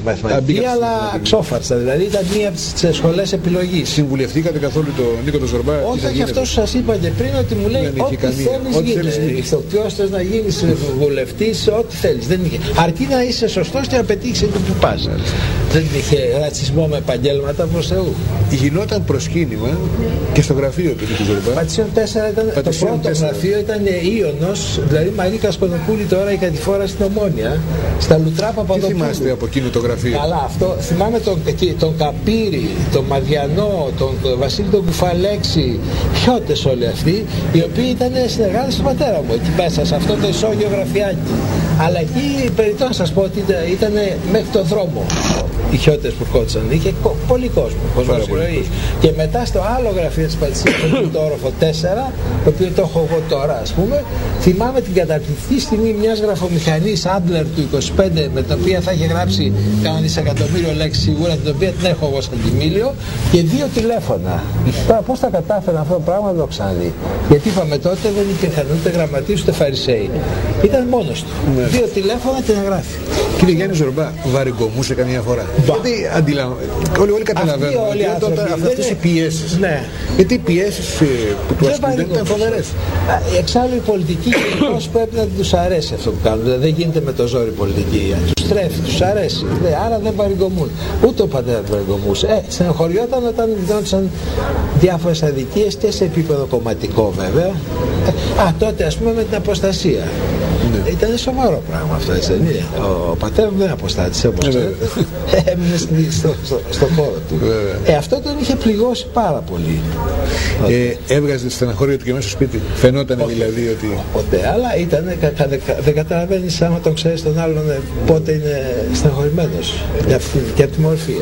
στη μαθηματική, αλλά ξόφαρσα. Δηλαδή ήταν μία από τις σχολές επιλογής. Συμβουλευτήκατε καθόλου τον Νίκο τον Ζορμπά? Όχι, αυτό που σας είπα και πριν, ότι μου λέει ό,τι θέλεις γίνεται. Ηθοποιός θες να γίνεις, βουλευτής, ό,τι θέλεις. Δεν είχε. Αρκεί να είσαι σωστός και να πετύχεις εκεί που πας. Δεν είχε ρατσισμό με επαγγέλματα προς Θεού. Γινόταν προσκύνημα και στο γραφείο του Νίκου Ζορμπά. Πατησίων 4 ήταν το πρώτο γραφείο, ήταν Ίωνος, δηλαδή Μαρή Κασκοδοπούλη τώρα η κατηφόρα στην Ομόνια, στα Λουτρά Παπαδοπούλου. Τι θυμάστε από εκείνο το γραφείο? Καλά, αυτό θυμάμαι τον Καπύρη, τον Μαδιανό, τον Βασίλη τον Κουφαλέξη, πιώτες όλοι αυτοί, οι οποίοι ήταν συνεργάτες του πατέρα μου εκεί μέσα, σε αυτό το ισόγειο γραφιάκι. Αλλά εκεί περιττώ να σας πω ότι ήταν μέχρι το δρόμο οι χιώτες που ερχόντουσαν. Είχε πολύ κόσμο, ροή. Και μετά στο άλλο γραφείο της Πατησίας, το όροφο 4, το οποίο το έχω εγώ τώρα, ας πούμε, θυμάμαι την καταπληκτική στιγμή μιας γραφομηχανής Adler του 25, με την οποία θα είχε γράψει κάνα δισεκατομμύριο λέξεις σίγουρα, την οποία την έχω εγώ σαν τιμήλιο, και 2 τηλέφωνα. Τώρα πώς τα κατάφερα αυτό το πράγμα, δεν το ξαναδεί. Γιατί είπαμε τότε δεν υπήρχαν ούτε γραμματείς ούτε φαρισαίοι. Ήταν μόνος του. 2 τηλέφωνα και να γράφει. Κύριε Γιάννη Ζορμπά, βαρυγκομούσε καμιά φορά? Γιατί όλοι καταλαβαίνουν αυτές οι πιέσεις. Ναι. Γιατί οι πιέσεις που του ασκούνται ήταν φοβερές. Εξάλλου η πολιτική γενικώς πρέπει να τους αρέσει αυτό που κάνουν. Δηλαδή δεν γίνεται με το ζόρι πολιτική. Τους τρέφει, τους αρέσει. Άρα δεν βαρυγκομούν. Ούτε ο πατέρας βαρυγκομούσε. Στενοχωριόταν όταν γινόντουσαν διάφορες αδικίες και σε επίπεδο κομματικό βέβαια. Τότε ας πούμε με την αποστασία. Ναι. Ήταν σοβαρό πράγμα αυτό, έτσι δεν είναι? Ο πατέρας μου δεν αποστάτησε όπως ξέρετε. Έμεινε στον χώρο του. Αυτό τον είχε πληγώσει πάρα πολύ. Έβγαζε στεναχώρια του και μέσα στο σπίτι? Φαινόταν δηλαδή ότι... Ποτέ, αλλά ήταν, δεν καταλαβαίνεις άμα τον ξέρεις τον άλλον πότε είναι στεναχωρημένος και από τη μορφή.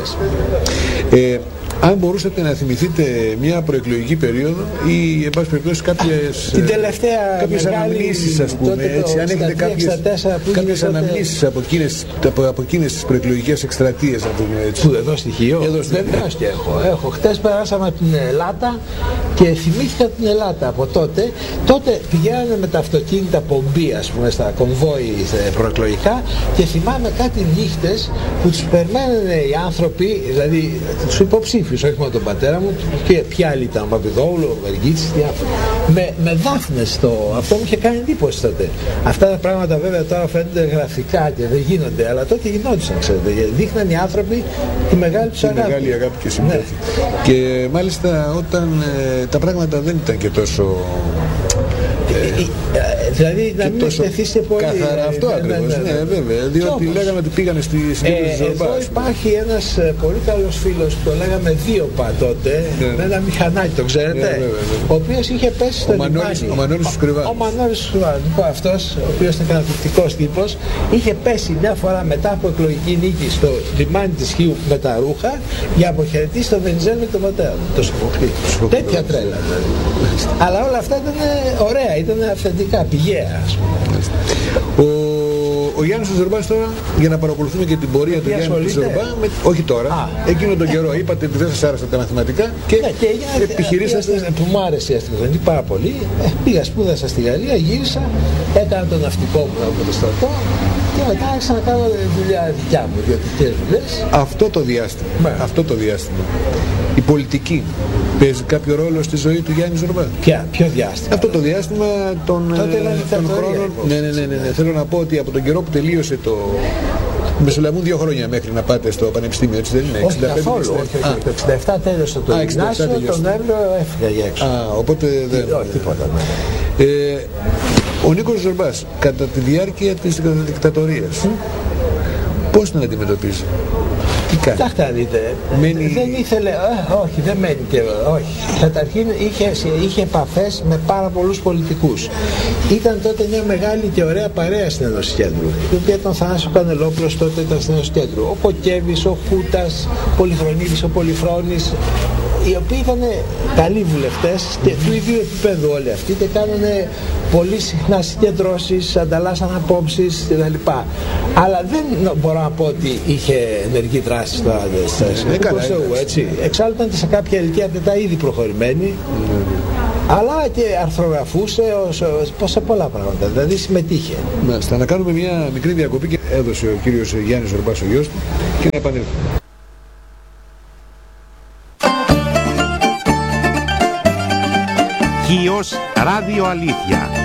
Αν μπορούσατε να θυμηθείτε μια προεκλογική περίοδο ή εν πάση περιπτώσει κάποιες αναμνήσεις, ας πούμε, έτσι, αν έχετε κάποιες αναμνήσεις από εκείνες τις προεκλογικές εκστρατείες, να πούμε έτσι. Πού, εδώ στοιχείο? Βεβαίως και έχω. Χτες περάσαμε από την Ελλάδα και θυμήθηκα την Ελλάδα από τότε. Τότε πηγαίνανε με τα αυτοκίνητα πομπή, ας πούμε, στα κομβόι προεκλογικά, και θυμάμαι κάτι νύχτες που τους περιμένανε οι άνθρωποι, δηλαδή τους υποψήφιους, όχι μόνο τον πατέρα μου, και ποια άλλη ήταν, ο Παπηδόουλου, ο Βεργίτσης, με δάφνες. Αυτό μου είχε κάνει εντύπωση τότε. Αυτά τα πράγματα βέβαια τώρα φαίνονται γραφικά και δεν γίνονται, αλλά τότε γινόντουσαν, ξέρετε. Δείχναν οι άνθρωποι τη μεγάλη τους αγάπη. Μεγάλη αγάπη και συμπάθεια. Ναι. Και μάλιστα όταν τα πράγματα δεν ήταν και τόσο... δηλαδή να μην εκτεθείστε πολύ. Καθαρά αυτό ακριβώς, ναι, βέβαια. Διότι λέγαμε ότι πήγανε στη συγκέντρωση της Ζορμπάς. Εδώ υπάρχει ένας πολύ καλός φίλος που το λέγαμε Δίωπα τότε, με ένα μηχανάκι, το ξέρετε, ο οποίος είχε πέσει στο λιμάνι. Ο Μανώλης του Σκριβά. Ο Μανώλης του Σκριβά. Λοιπόν, αυτός, ο οποίος ήταν καταπληκτικός τύπος, είχε πέσει μια φορά μετά από εκλογική νίκη στο λιμάνι της Χίου με τα ρούχα για να αποχαιρετήσει το Βενιζέλο και τον πατέρα του, το Σοφοκλή. Τέτοια τρέλα δηλαδή. Αλλά όλα αυτά ήταν ωραία, ήταν αυθεντικά, πηγαία, ας πούμε. Ο Γιάννης ο Ζορμπάς τώρα, για να παρακολουθούμε και την πορεία του Γιάννη του Ζορμπά, όχι τώρα, εκείνο τον καιρό είπατε ότι δεν σας άρεσαν τα μαθηματικά και επιχειρήσατε. Που μου άρεσε η αστυνομική πάρα πολύ, πήγα σπούδασα στη Γαλλία, γύρισα, έκανα το ναυτικό μου από το στρατό και μετά άρχισα να κάνω δουλειά δικιά μου, ιδιωτικές δουλειές. Αυτό το διάστημα, η πολιτική παίζει κάποιο ρόλο στη ζωή του Γιάννη Ζορμπά? Ποιο διάστημα? Αυτό το διάστημα των χρόνων. Ναι. Θέλω να πω ότι από τον καιρό που τελείωσε το Μεσολαβούν 2 χρόνια μέχρι να πάτε στο πανεπιστήμιο, έτσι δεν είναι? Όχι καθόλου, το 67 τέλειωσε το γυμνάσιο, τον Νοέμβριο έφυγα για έξω. Οπότε δεν... Όχι, τίποτα. Ο Νίκος Ζορμπάς, κατά τη διάρκεια της δικτατορίας, πώς την αντιμετωπίζει? Κοιτάξτε να δείτε, δεν ήθελε, όχι, δεν μένει και όχι. Καταρχήν είχε επαφές με πάρα πολλούς πολιτικούς. Ήταν τότε μια μεγάλη και ωραία παρέα στην Ένωση Κέντρου, η οποία ήταν ο Θανάσης ο Κανελόπουλος, τότε ήταν στην Ένωση Κέντρου. Ο Κοκέβης, ο Χούτας, ο Πολυχρονίδης, ο Πολυφρόνης, οι οποίοι ήταν καλοί βουλευτές και του ίδιου επίπεδου όλοι αυτοί και κάνανε πολύ συχνά συγκεντρώσεις, ανταλλάσσαν απόψεις κτλ. Αλλά δεν μπορώ να πω ότι είχε ενεργή δράση στο έτσι. Εξάλλου ήταν σε κάποια ηλικία αρκετά ήδη προχωρημένη. αλλά και αρθρογραφούσε σε πολλά πράγματα, δηλαδή συμμετείχε. Μάλιστα, να κάνουμε μια μικρή διακοπή και έδωσε ο κύριος Γιάννης Ορμπάς ο γιος του και να επανέλθουμε. Χίος Ράδιο Αλήθεια.